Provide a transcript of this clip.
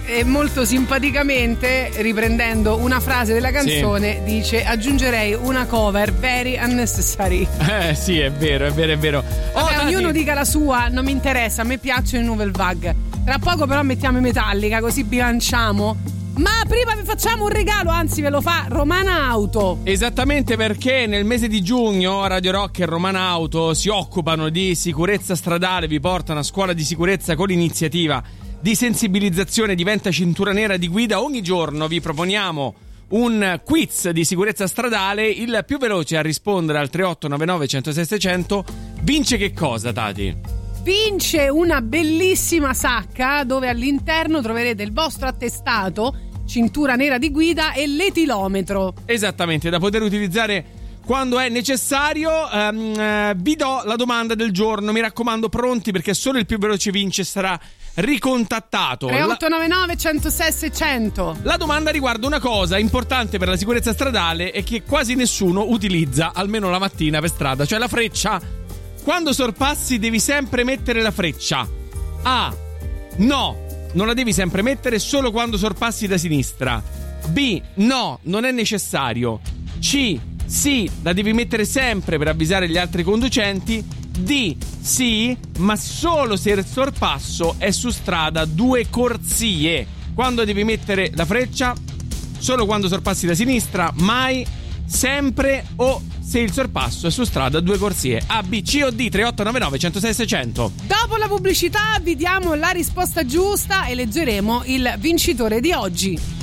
molto simpaticamente, riprendendo una frase della canzone, dice: aggiungerei una cover very unnecessary. Sì, è vero. Vabbè, ognuno dica la sua, non mi interessa, a me piacciono i Nouvelle Vague. Tra poco però mettiamo i Metallica, così bilanciamo. Ma prima vi facciamo un regalo, anzi ve lo fa Romana Auto. Esattamente, perché nel mese di giugno Radio Rock e Romana Auto si occupano di sicurezza stradale, vi portano a scuola di sicurezza con l'iniziativa di sensibilizzazione Diventa cintura nera di guida. Ogni giorno vi proponiamo un quiz di sicurezza stradale, il più veloce a rispondere al 3899 106 600 vince che cosa, Tati? Vince una bellissima sacca dove all'interno troverete il vostro attestato, cintura nera di guida e l'etilometro. Esattamente, da poter utilizzare quando è necessario. Vi do la domanda del giorno, mi raccomando pronti, perché solo il più veloce vince, sarà ricontattato. 3899 106 600. La domanda riguarda una cosa importante per la sicurezza stradale e che quasi nessuno utilizza, almeno la mattina per strada, cioè la freccia. Quando sorpassi devi sempre mettere la freccia. A. No, non la devi sempre mettere, solo quando sorpassi da sinistra. B. No, non è necessario. C. Sì, la devi mettere sempre per avvisare gli altri conducenti. D. Sì, ma solo se il sorpasso è su strada 2 corsie. Quando devi mettere la freccia? Solo quando sorpassi da sinistra, mai, sempre o se il sorpasso è su strada 2 corsie. A, B, C o D? 3899 106 600. Dopo la pubblicità vi diamo la risposta giusta e leggeremo il vincitore di oggi.